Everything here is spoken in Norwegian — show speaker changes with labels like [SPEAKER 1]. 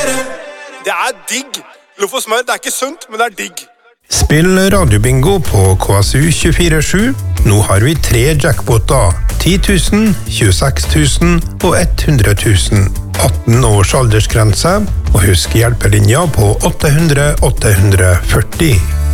[SPEAKER 1] Det digg. Loff og smør, det ikke sunt, men det digg.
[SPEAKER 2] Spill radiobingo på KSU 24/7. Nå har vi 3 jackpoter. 10 000, 26 000 og 100 000. 18 års aldersgrense, og husk hjelpelinja på 800 840.